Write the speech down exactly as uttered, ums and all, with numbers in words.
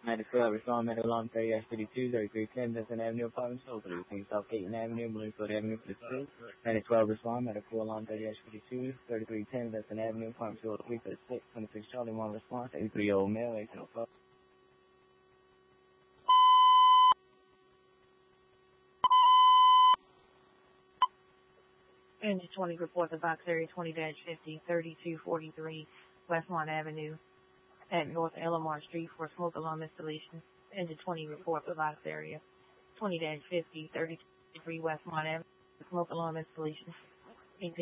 ninety-twelve, respond medical alarm thirty fifty-two, thirty-three ten, Destin Avenue, apartment twelve, between South Caton Avenue, Bloomfield Avenue for the school. ninety-twelve, respond medical alarm thirty fifty-two, thirty-three ten, Destin Avenue, apartment twelve, three for the six, twenty-six Charlie, one response, eighty-three-year-old male, eighteen oh five. Engine twenty report the box area twenty fifty, thirty-two forty-three Westmont Avenue at North Elmore Street for smoke alarm installation. Engine twenty report the box area twenty fifty, thirty-three Westmont Avenue, smoke alarm installation.